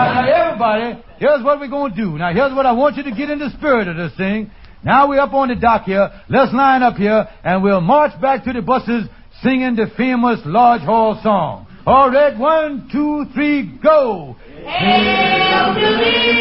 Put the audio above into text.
Now, everybody, here's what we're going to do. Now, here's what I want you to get in the spirit of this thing. Now we're up on the dock here. Let's line up here, and we'll march back to the buses singing the famous Lodge Hall song. All right, 1, 2, 3, go! Hail to thee!